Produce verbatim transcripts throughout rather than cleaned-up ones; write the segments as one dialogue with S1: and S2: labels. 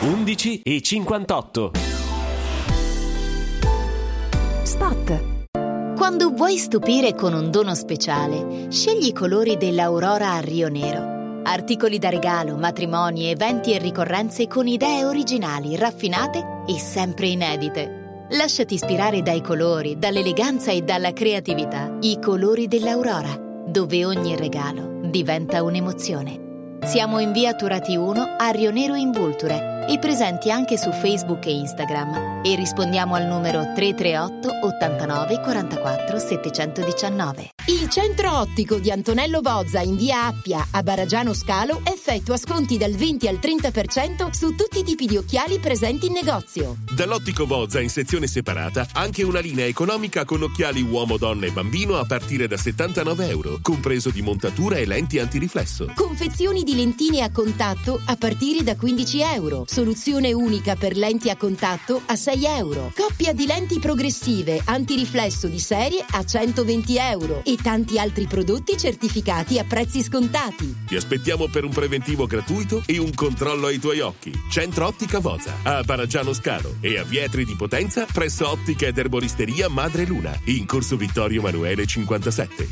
S1: undici e cinquantotto.
S2: Spot.
S3: Quando vuoi stupire con un dono speciale, scegli i colori dell'Aurora a Rio Nero. Articoli da regalo, matrimoni, eventi e ricorrenze con idee originali, raffinate e sempre inedite. Lasciati ispirare dai colori, dall'eleganza e dalla creatività. I colori dell'Aurora, dove ogni regalo diventa un'emozione. Siamo in via Turati uno a Rio Nero in Vulture e presenti anche su Facebook e Instagram, e rispondiamo al numero tre tre otto ottantanove quarantaquattro settecentodiciannove.
S2: Il centro ottico di Antonello Bozza in via Appia a Baragiano Scalo effettua sconti dal venti al trenta per cento su tutti i tipi di occhiali presenti in negozio.
S4: Dall'Ottico Bozza in sezione separata anche una linea economica con occhiali uomo, donna e bambino a partire da settantanove euro, compreso di montatura e lenti antiriflesso.
S2: Confezioni di lentine a contatto a partire da quindici euro. Soluzione unica per lenti a contatto a sei euro. Coppia di lenti progressive antiriflesso di serie a centoventi euro. E tanti altri prodotti certificati a prezzi scontati.
S4: Ti aspettiamo per un preventivo gratuito e un controllo ai tuoi occhi. Centro Ottica Bozza a Baragiano Scalo e a Vietri di Potenza presso Ottica ed Erboristeria Madre Luna in corso Vittorio Emanuele cinquantasette.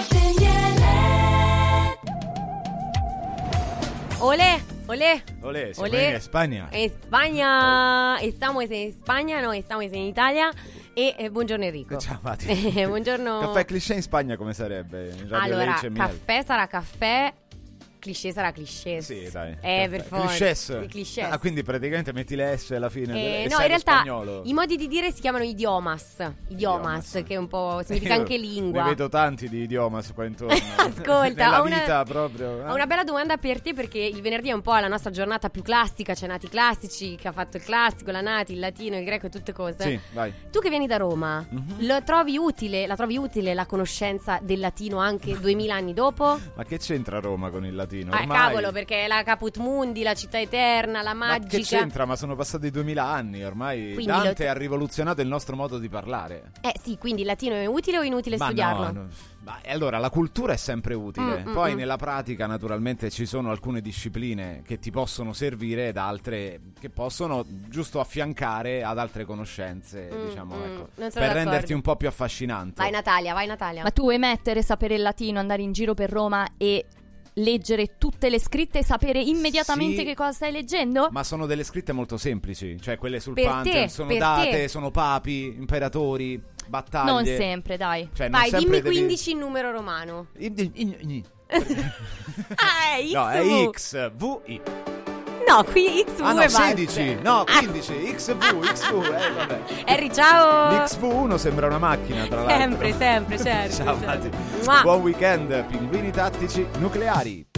S5: Olé, olé.
S6: Olé, siamo
S5: Olé.
S6: in Spagna.
S5: España. Estamos en España, no, estamos en Italia. E eh, buongiorno Enrico.
S6: Ciao Mati.
S5: Buongiorno.
S6: Caffè cliché in Spagna come sarebbe? In Radio
S5: Allora,
S6: Lecce e Miele.
S5: caffè sarà caffè, cliché sarà cliché.
S6: Sì, dai.
S5: Eh, per forza.
S6: Clichés.
S5: Clichés.
S6: Ah, quindi praticamente metti le S alla fine.
S5: Eh,
S6: e
S5: no,
S6: sai
S5: in
S6: lo
S5: realtà
S6: spagnolo.
S5: i modi di dire si chiamano idiomas. Idiomas,
S6: Idiomas.
S5: che è un po' significa
S6: Io
S5: anche lingua.
S6: Ne vedo tanti di idiomas qua intorno.
S5: Ascolta,
S6: nella
S5: ho una,
S6: vita proprio. eh.
S5: ho una bella domanda per te, perché il venerdì è un po' la nostra giornata più classica. C'è Nati Classici, che ha fatto il classico, la Nati, il latino, il greco e tutte cose.
S6: Sì, vai.
S5: Tu che vieni da Roma,
S6: Mhm.
S5: lo trovi utile, la trovi utile la conoscenza del latino anche duemila anni dopo?
S6: Ma che c'entra Roma con il latino?
S5: Ah,
S6: Ormai...
S5: cavolo, perché è la Caput Mundi, la città eterna, la
S6: Ma
S5: magica.
S6: che c'entra? Ma sono passati duemila anni ormai.
S5: Quindi
S6: Dante
S5: lo-
S6: ha rivoluzionato il nostro modo di parlare.
S5: Eh sì, quindi il latino è utile o inutile
S6: Ma
S5: studiarlo?
S6: no, no. Ma allora la cultura è sempre utile.
S5: Mm, mm,
S6: Poi
S5: mm.
S6: nella pratica naturalmente ci sono alcune discipline che ti possono servire ed altre che possono giusto affiancare ad altre conoscenze,
S5: Mm,
S6: diciamo,
S5: mm,
S6: ecco,
S5: non
S6: per
S5: sono d'accordo.
S6: renderti un po' più affascinante.
S5: Vai Natalia, vai Natalia.
S7: Ma tu vuoi mettere, sapere il latino, andare in giro per Roma e leggere tutte le scritte e sapere immediatamente
S6: Sì.
S7: che cosa stai leggendo?
S6: Ma sono delle scritte molto semplici, cioè quelle sul
S5: Per
S6: Pantheon,
S5: te,
S6: sono
S5: per
S6: date,
S5: te.
S6: sono papi, imperatori, battaglie.
S7: Non sempre, dai.
S6: Cioè, non
S5: Vai,
S6: sempre
S5: dimmi
S6: devi-
S5: quindici in numero romano.
S6: I- i- i- i-
S5: Ah, è X
S6: No, è
S5: V.
S6: X V I.
S5: No, qui X V
S6: Ah no,
S5: e basta.
S6: sedici, no, quindici, X V, X V, eh vabbè.
S5: Harry, ciao.
S6: L'X V uno sembra una macchina, tra l'altro.
S5: Sempre, sempre, certo.
S6: Ciao,
S5: certo.
S6: Mati.
S5: Mua.
S6: Buon weekend, pinguini tattici nucleari.